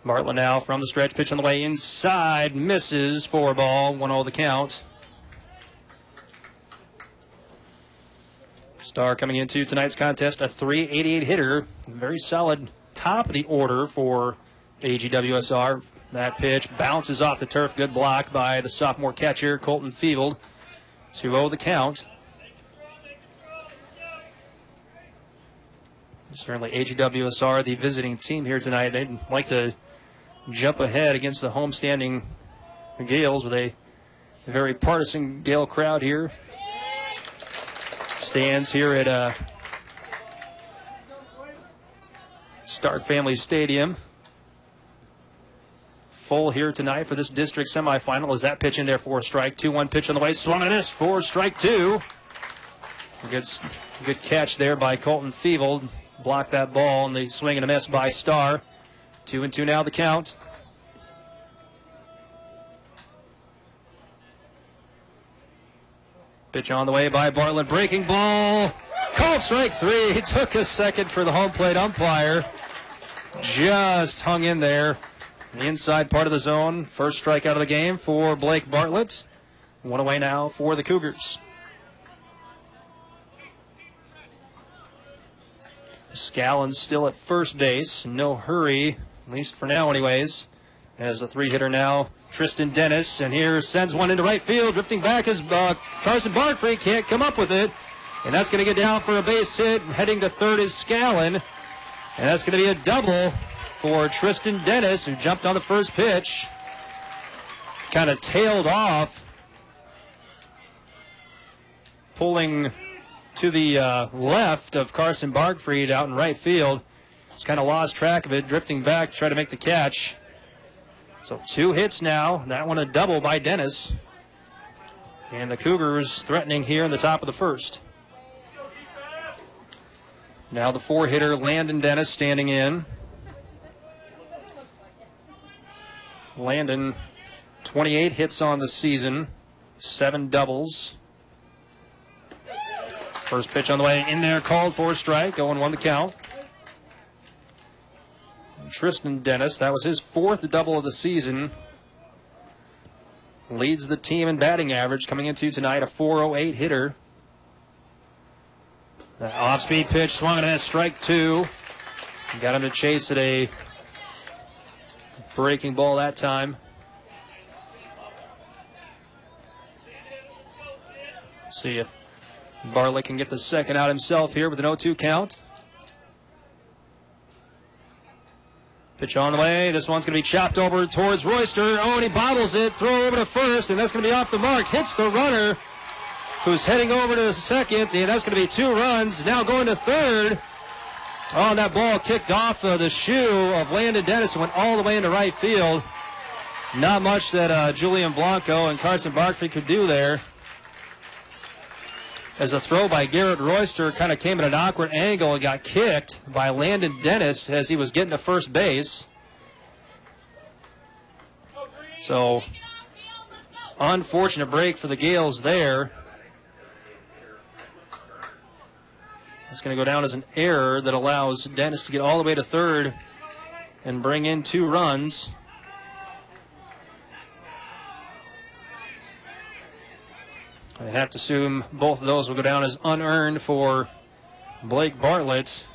Bartlett now from the stretch, pitch on the way inside, misses, 4-ball, 1-0 the count. Star coming into tonight's contest, a .388 hitter, very solid top of the order for AGWSR. That pitch bounces off the turf, good block by the sophomore catcher, Colton Fevold. 2-0 the count. Certainly AGWSR, the visiting team here tonight. They'd like to jump ahead against the homestanding Gales with a very partisan Gale crowd here. Stands here at Stark Family Stadium. Full here tonight for this district semifinal. As that pitch in there for a strike. 2-1 pitch on the way. Swung and a miss for strike 2. Good catch there by Colton Fevold. Blocked that ball, and the swing and a miss by Star. 2-2 now the count. Pitch on the way by Bartlett. Breaking ball. Called strike 3. It took a second for the home plate umpire. Just hung in there. The inside part of the zone. First strike out of the game for Blake Bartlett. 1 away now for the Cougars. Scallon's still at first base. No hurry, at least for now anyways. As the 3-hitter now, Tristan Dennis. And here sends one into right field. Drifting back is Carson Barkfree. Can't come up with it. And that's going to get down for a base hit. Heading to third is Scallon. And that's going to be a double for Tristan Dennis, who jumped on the first pitch. Kind of tailed off. Pulling to the left of Carson Barkfried out in right field. He's kind of lost track of it, drifting back to try to make the catch. So 2 hits now. That one a double by Dennis. And the Cougars threatening here in the top of the first. Now the 4-hitter Landon Dennis standing in. Landon, 28 hits on the season, 7 doubles. First pitch on the way in there, called for a strike. 0-1 the count. Tristan Dennis, that was his 4th double of the season. Leads the team in batting average, coming into tonight a .408 hitter. The off-speed pitch swung and a miss, strike 2. Got him to chase at a breaking ball that time. See if Bartlett can get the second out himself here with an 0-2 count. Pitch on the way. This one's going to be chopped over towards Royster. Oh, and he bobbles it. Throw over to first, and that's going to be off the mark. Hits the runner, who's heading over to second, and that's going to be 2 runs. Now going to third. Oh, and that ball kicked off the shoe of Landon Dennis and went all the way into right field. Not much that Julian Blanco and Carson Barkfree could do there. As a throw by Garrett Royster kind of came at an awkward angle and got kicked by Landon Dennis as he was getting to first base. So, unfortunate break for the Gales there. It's going to go down as an error that allows Dennis to get all the way to third and bring in 2 runs. I have to assume both of those will go down as unearned for Blake Bartlett.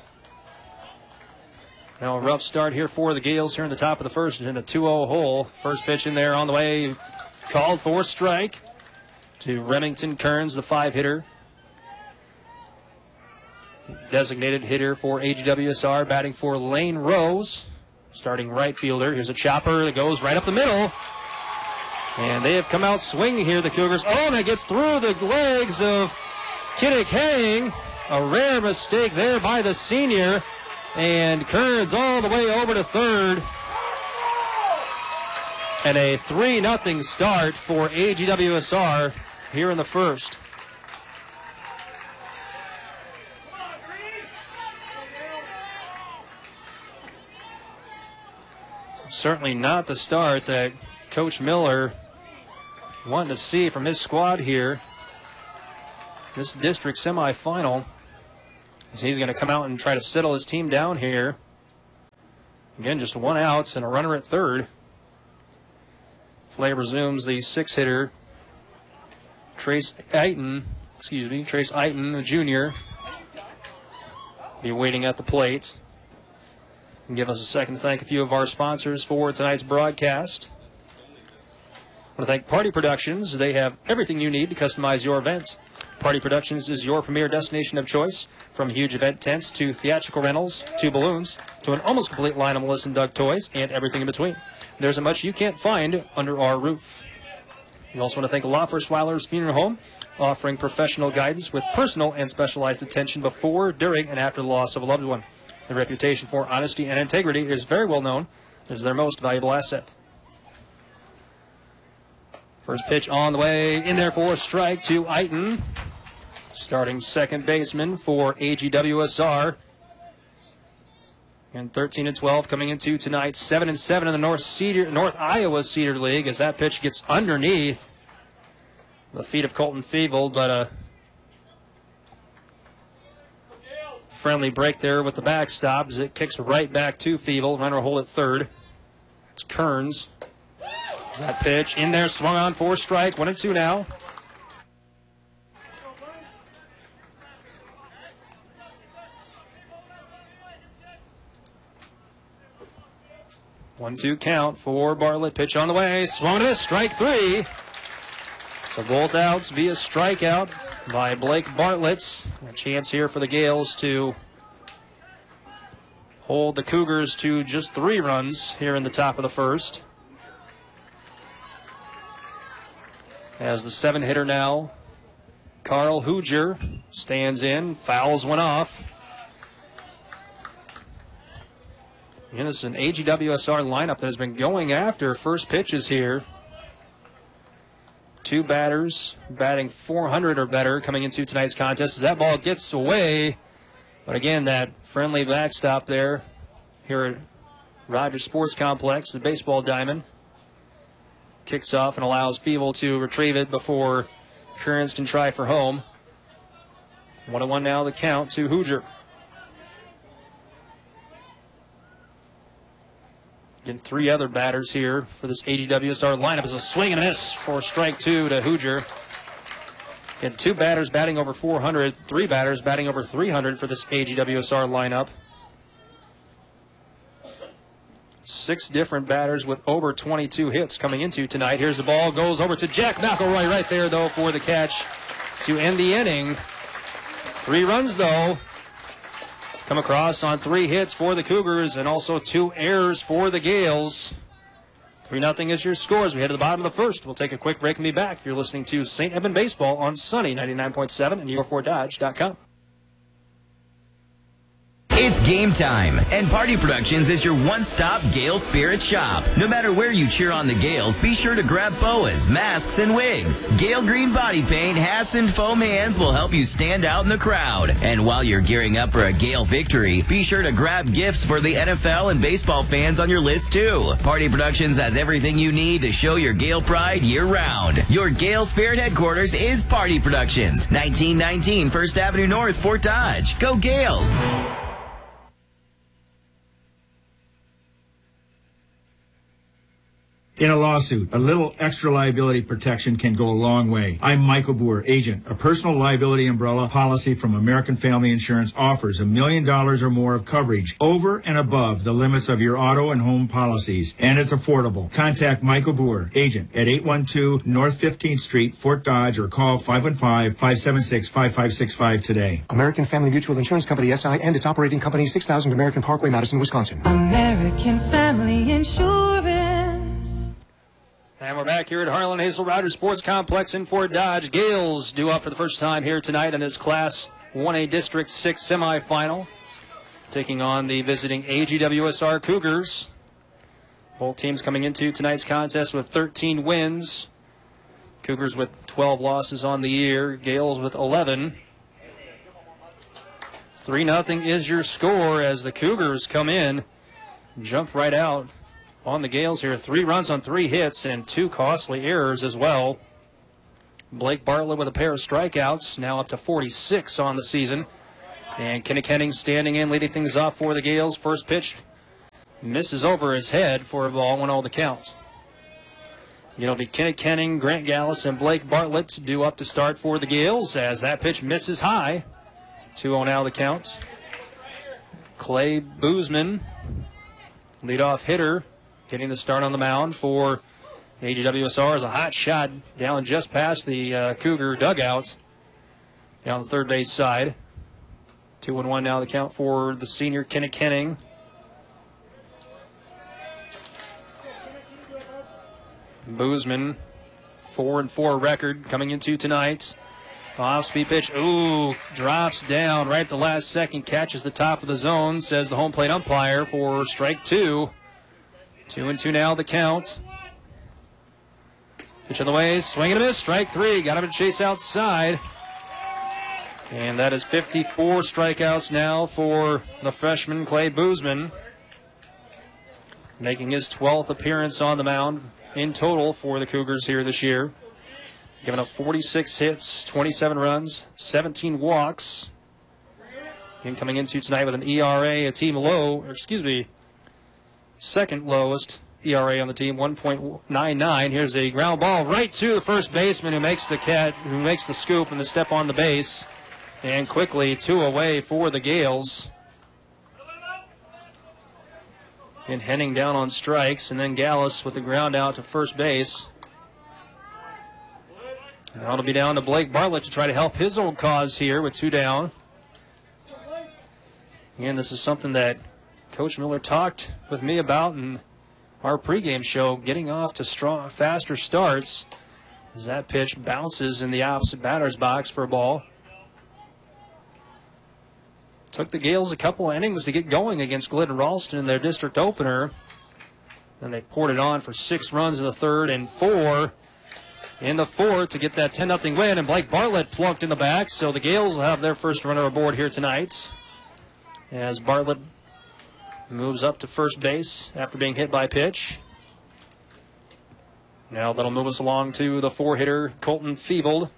Now a rough start here for the Gales here in the top of the first in a 2-0 hole. First pitch in there on the way, called for strike to Remington Kearns, the 5-hitter. Designated hitter for AGWSR, batting for Lane Rose, starting right fielder. Here's a chopper that goes right up the middle. And they have come out swinging here, the Cougars. Oh, and it gets through the legs of Kiddick Hang. A rare mistake there by the senior. And Kearns all the way over to third. And a 3-0 start for AGWSR here in the first. Certainly not the start that Coach Miller wanted to see from his squad here. This district semifinal. He's going to come out and try to settle his team down here. Again, just one out and a runner at third. Play resumes the 6-hitter, Trace Eiton, a junior, be waiting at the plate. And give us a second to thank a few of our sponsors for tonight's broadcast. I want to thank Party Productions. They have everything you need to customize your event. Party Productions is your premier destination of choice. From huge event tents to theatrical rentals to balloons to an almost complete line of Melissa and Doug toys and everything in between. There's a much you can't find under our roof. We also want to thank Loffer Swiler's Funeral Home, offering professional guidance with personal and specialized attention before, during, and after the loss of a loved one. Their reputation for honesty and integrity is very well known as their most valuable asset. First pitch on the way, in there for a strike to Eiton. Starting second baseman for AGWSR. And 13-12 coming into tonight, 7-7 in the North Iowa Cedar League as that pitch gets underneath the feet of Colton Feeble, but a friendly break there with the backstop as it kicks right back to Feeble. Runner will hold at third. It's Kearns. That pitch in there, swung on for a strike. 1-2 now. One-two count for Bartlett. Pitch on the way. Swung and a miss. Strike three. So both outs via strikeout by Blake Bartlett. A chance here for the Gales to hold the Cougars to just 3 runs here in the top of the first. As the 7-hitter now, Carl Hooger stands in, fouls one off. And it's an AGWSR lineup that has been going after first pitches here. 2 batters batting .400 or better coming into tonight's contest as that ball gets away. But again, that friendly backstop there here at Rogers Sports Complex, the baseball diamond, kicks off and allows Feeble to retrieve it before Kearns can try for home. 1-1 now the count to Hooger. Again, 3 other batters here for this AGWSR lineup. Is a swing and a miss for strike 2 to Hooger. Again, 2 batters batting over .400, 3 batters batting over .300 for this AGWSR lineup. 6 different batters with over 22 hits coming into tonight. Here's the ball, goes over to Jack McElroy right there, though, for the catch to end the inning. 3 runs, though, come across on 3 hits for the Cougars and also 2 errors for the Gales. 3-0 is your score as we head to the bottom of the first. We'll take a quick break and be back. You're listening to St. Edmund Baseball on Sunny 99.7 and your4dodge.com. It's game time, and Party Productions is your one-stop Gale Spirit shop. No matter where you cheer on the Gales, be sure to grab boas, masks, and wigs. Gale Green body paint, hats, and foam hands will help you stand out in the crowd. And while you're gearing up for a Gale victory, be sure to grab gifts for the NFL and baseball fans on your list, too. Party Productions has everything you need to show your Gale pride year-round. Your Gale Spirit headquarters is Party Productions, 1919 First Avenue North, Fort Dodge. Go Gales! In a lawsuit, a little extra liability protection can go a long way. I'm Michael Boer, agent. A personal liability umbrella policy from American Family Insurance offers $1 million or more of coverage over and above the limits of your auto and home policies. And it's affordable. Contact Michael Boer, agent, at 812 North 15th Street, Fort Dodge, or call 515-576-5565 today. American Family Mutual Insurance Company, SI, and its operating company, 6000 American Parkway, Madison, Wisconsin. American Family Insurance. And we're back here at Harlan Hazel Rogers Sports Complex in Fort Dodge. Gales due up for the first time here tonight in this Class 1A District 6 semifinal, taking on the visiting AGWSR Cougars. Both teams coming into tonight's contest with 13 wins. Cougars with 12 losses on the year. Gales with 11. 3-0 is your score as the Cougars come in, jump right out on the Gales here. 3 runs on 3 hits and 2 costly errors as well. Blake Bartlett with a pair of strikeouts, now up to 46 on the season. And Kenny Kenning standing in, leading things off for the Gales. First pitch misses over his head for a ball, 1-0 the count. It'll be Kenneth Kenning, Grant Gallus, and Blake Bartlett due up to start for the Gales as that pitch misses high. 2-0 now the count. Clay Boozman, leadoff hitter, getting the start on the mound for AGWSR is a hot shot down just past the Cougar dugout down the third base side. 2-1 now the count for the senior Kenneth Kenning. Boozman, 4-4 record coming into tonight. Off-speed pitch, drops down right at the last second, catches the top of the zone, says the home plate umpire for strike 2. 2-2 now the count. Pitch on the way, swing and a miss, strike 3. Got him to chase outside. And that is 54 strikeouts now for the freshman Clay Boozman, making his 12th appearance on the mound in total for the Cougars here this year. Giving up 46 hits, 27 runs, 17 walks. And coming into tonight with an ERA, a team low, second lowest ERA on the team, 1.99. Here's a ground ball right to the first baseman who makes the scoop and the step on the base. And quickly 2 away for the Gales. And Henning down on strikes, and then Gallus with the ground out to first base. Now it'll be down to Blake Bartlett to try to help his old cause here with 2 down. And this is something that Coach Miller talked with me about in our pregame show, getting off to strong, faster starts as that pitch bounces in the opposite batter's box for a ball. Took the Gales a couple of innings to get going against Glidden Ralston in their district opener. Then they poured it on for 6 runs in the third and 4 in the fourth to get that 10-0 win. And Blake Bartlett plunked in the back, so the Gales will have their first runner aboard here tonight as Bartlett moves up to first base after being hit by a pitch. Now that'll move us along to the 4-hitter, Colton Feevold.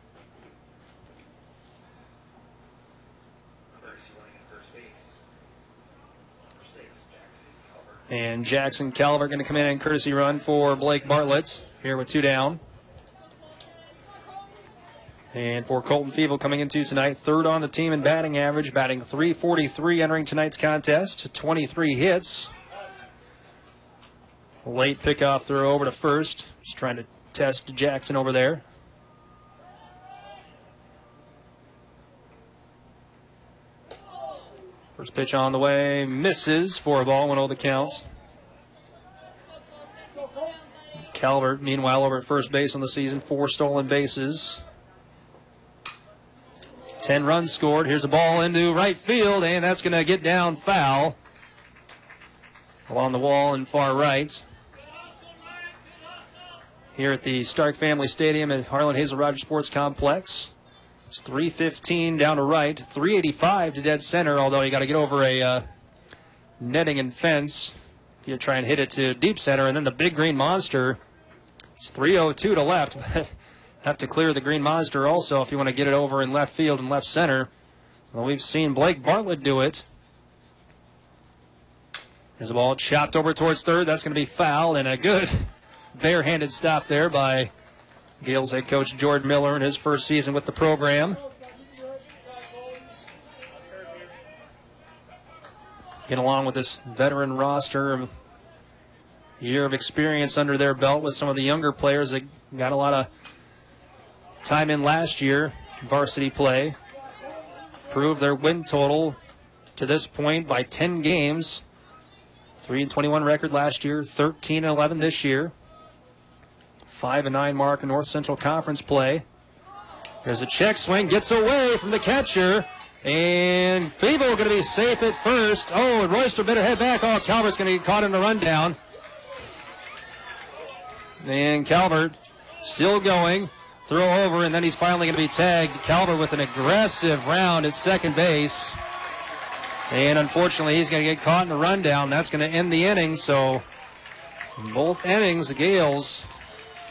And Jackson Calvert going to come in and courtesy run for Blake Bartlett here with 2 down. And for Colton Feevold coming into tonight, 3rd on the team in batting average, batting .343 entering tonight's contest, 23 hits. Late pickoff throw over to first. Just trying to test Jackson over there. First pitch on the way, misses for a ball, 1-0 the count. Calvert, meanwhile, over at first base on the season, 4 stolen bases. 10 runs scored. Here's a ball into right field, and that's going to get down foul along the wall in far right. Here at the Stark Family Stadium at Harlan Hazel Rogers Sports Complex. It's 315 down to right, 385 to dead center, although you got to get over a netting and fence. You try and hit it to deep center, and then the big green monster. It's 302 to left. Have to clear the green monster also if you want to get it over in left field and left center. Well, we've seen Blake Bartlett do it. There's a ball chopped over towards third. That's going to be foul, and a good barehanded stop there by Gales head coach Jordan Miller in his first season with the program. Get along with this veteran roster, year of experience under their belt with some of the younger players that got a lot of time in last year, varsity play. Proved their win total to this point by 10 games. 3-21 record last year, 13-11 this year. 5-9 mark in North Central Conference play. There's a check swing, gets away from the catcher, and Feevold going to be safe at first. Oh, and Royster better head back. Oh, Calvert's going to get caught in the rundown. And Calvert still going. Throw over, and then he's finally going to be tagged. Calvert with an aggressive round at second base. And unfortunately, he's going to get caught in the rundown. That's going to end the inning. So in both innings, the Gales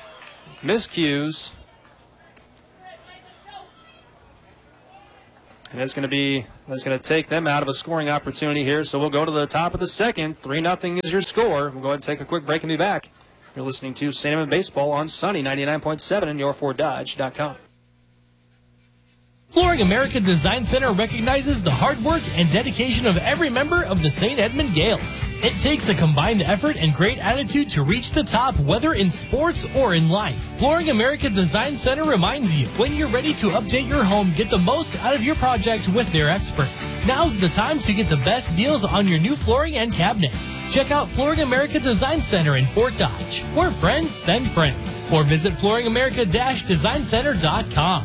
miscues. And that's going to take them out of a scoring opportunity here. So we'll go to the top of the second. 3-0 is your score. We'll go ahead and take a quick break and be back. You're listening to St. Edmund Baseball on Sunny 99.7 and yourFordDodge.com. Flooring America Design Center recognizes the hard work and dedication of every member of the St. Edmund Gales. It takes a combined effort and great attitude to reach the top, whether in sports or in life. Flooring America Design Center reminds you, when you're ready to update your home, get the most out of your project with their experts. Now's the time to get the best deals on your new flooring and cabinets. Check out Flooring America Design Center in Fort Dodge, where friends send friends. Or visit flooringamerica-designcenter.com.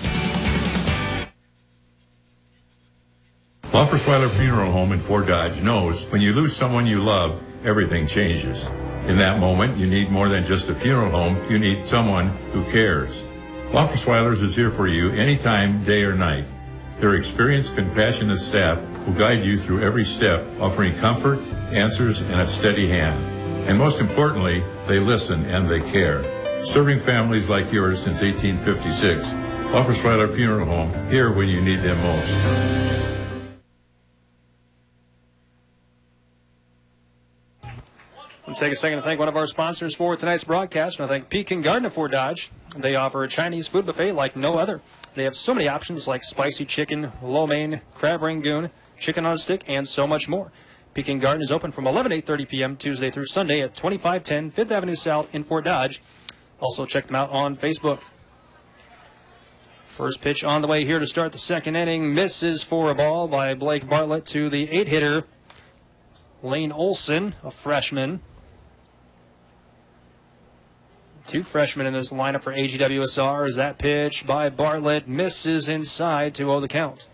Loffersweiler Funeral Home in Fort Dodge knows when you lose someone you love, everything changes. In that moment, you need more than just a funeral home. You need someone who cares. Loffersweiler's is here for you anytime, day or night. Their experienced, compassionate staff will guide you through every step, offering comfort, answers, and a steady hand. And most importantly, they listen and they care. Serving families like yours since 1856, Loffersweiler Funeral Home, here when you need them most. We'll take a second to thank one of our sponsors for tonight's broadcast. And I thank Pekin Garden of Fort Dodge. They offer a Chinese food buffet like no other. They have so many options like spicy chicken, lo mein, crab rangoon, chicken on a stick, and so much more. Pekin Garden is open from 11 to 8:30 p.m. Tuesday through Sunday at 2510 5th Avenue South in Fort Dodge. Also check them out on Facebook. First pitch on the way here to start the second inning. Misses for a ball by Blake Bartlett to the 8-hitter, Lane Olson, a freshman. Two freshmen in this lineup for AGWSR as that pitch by Bartlett misses inside to 0 the count.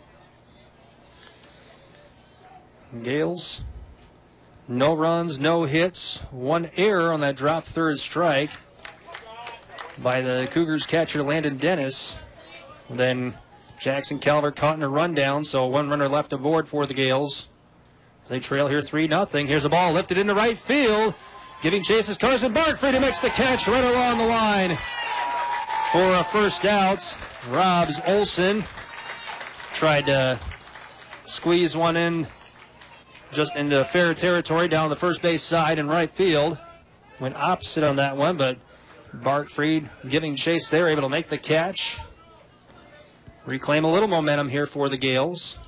Gales, no runs, no hits, one error on that drop third strike by the Cougars catcher Landon Dennis. Then Jackson Calvert caught in a rundown, so one runner left aboard for the Gales. They trail here 3-0. Here's a ball lifted into right field. Giving chase is Carson Barkfried, who makes the catch right along the line for a first out. Robs Olson tried to squeeze one in just into fair territory down the first base side in right field. Went opposite on that one, but Barkfried giving chase there, able to make the catch. Reclaim a little momentum here for the Gales.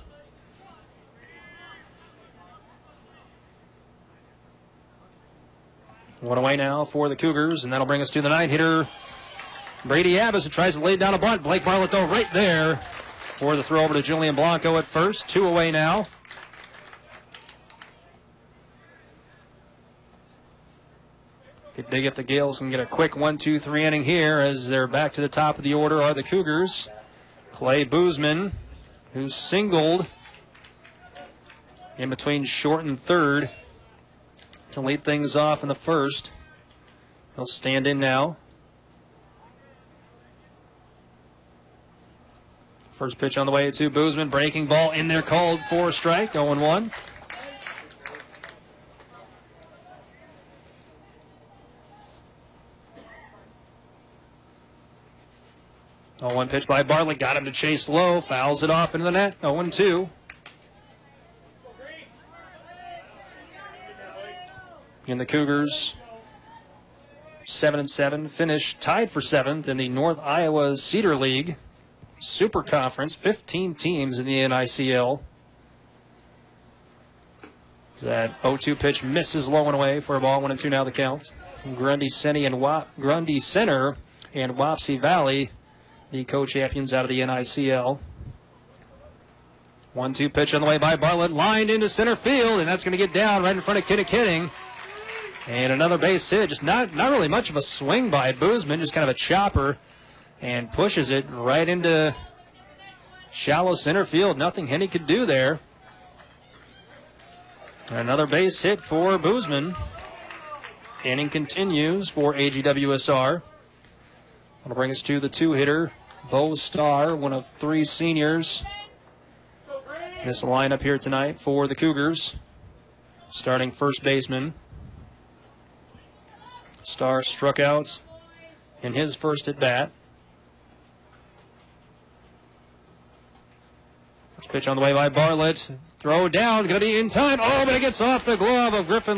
One away now for the Cougars, and that'll bring us to the 9-hitter, Brady Abbas, who tries to lay down a bunt. Blake Bartlett, though, right there for the throw over to Julian Blanco at first. 2 away now. Get big if the Gales can get a quick 1-2-3 inning here, as they're back to the top of the order are the Cougars. Clay Boozman, who singled in between short and third to lead things off in the first. He'll stand in now. First pitch on the way to Boozman. Breaking ball in there, called for a strike. 0-1. One pitch by Bartlett. Got him to chase low. Fouls it off into the net. 0-2. In the Cougars, 7-7, finished tied for 7th in the North Iowa Cedar League Super Conference. 15 teams in the NICL. That 0-2 pitch misses low and away for a ball. 1-2 now the count. Grundy Center and Wapsie Valley, the co-champions out of the NICL. 1-2 pitch on the way by Bartlett, lined into center field, and that's going to get down right in front of Kinnick. And another base hit. Just not really much of a swing by Boozman, just kind of a chopper, and pushes it right into shallow center field. Nothing Henny could do there. Another base hit for Boozman. Inning continues for AGWSR. That'll bring us to the 2-hitter, Bo Starr, one of 3 seniors. This lineup here tonight for the Cougars. Starting first baseman. Starr struck out in his first at bat. Pitch on the way by Bartlett. Throw down, going to be in time. Oh, but it gets off the glove of Griffin